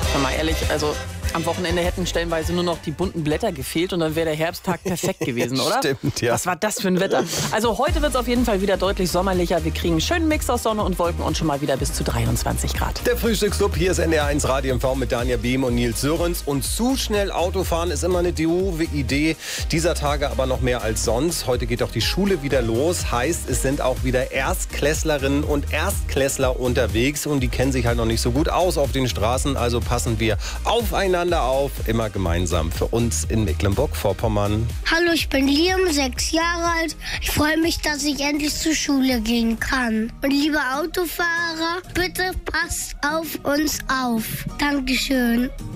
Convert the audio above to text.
Sag mal ehrlich, also am Wochenende hätten stellenweise nur noch die bunten Blätter gefehlt und dann wäre der Herbsttag perfekt gewesen, oder? Stimmt, ja. Was war das für ein Wetter? Also heute wird es auf jeden Fall wieder deutlich sommerlicher. Wir kriegen einen schönen Mix aus Sonne und Wolken und schon mal wieder bis zu 23 Grad. Der Frühstücksclub, hier ist NDR1 Radio MV mit Daniel Behm und Nils Sörens. Und zu schnell Autofahren ist immer eine doofe Idee. Dieser Tage aber noch mehr als sonst. Heute geht doch die Schule wieder los. Heißt, es sind auch wieder Erstklässlerinnen und Erstklässler unterwegs. Und die kennen sich halt noch nicht so gut aus auf den Straßen. Also passen wir aufeinander auf, immer gemeinsam für uns in Mecklenburg-Vorpommern. Hallo, ich bin Liam, 6 Jahre alt. Ich freue mich, dass ich endlich zur Schule gehen kann. Und liebe Autofahrer, bitte passt auf uns auf. Dankeschön.